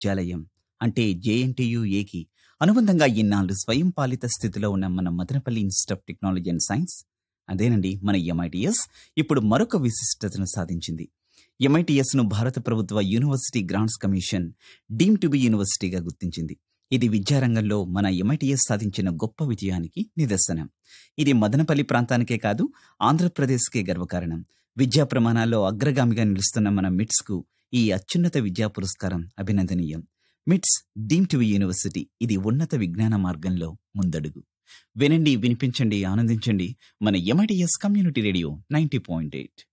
విశ్వవిద్యాలయం అంటే జేఎన్టీయుఏకి అనుబంధంగా ఇన్నాళ్ళు స్వయం పాలిత స్థితిలో ఉన్న మన Madanapalle institute of technology and science, అదేనండి మన ఎంఐటిఎస్, ఇప్పుడు మరొక విశిష్టతను సాధించింది. ఎంఐటిఎస్ను భారత ప్రభుత్వ university grants commission deem to be యూనివర్సిటీగా గుర్తించింది. ఇది విద్యారంగంలో మన ఎంఐటిఎస్ సాధించిన గొప్ప విజయానికి నిదర్శనం. ఇది మదనపల్లి ప్రాంతానికే కాదు, ఆంధ్రప్రదేశ్కే గర్వకారణం. విద్యా ప్రమాణాల్లో అగ్రగామిగా నిలుస్తున్న మన మిట్స్కు ఈ అత్యున్నత విద్యా పురస్కారం అభినందనీయం. మిట్స్ డీమ్ టు బి యూనివర్సిటీ, ఇది ఉన్నత విజ్ఞాన మార్గంలో ముందడుగు. వినండి, వినిపించండి, ఆనందించండి మన ఎంఐటిఎస్ కమ్యూనిటీ రేడియో 90.8.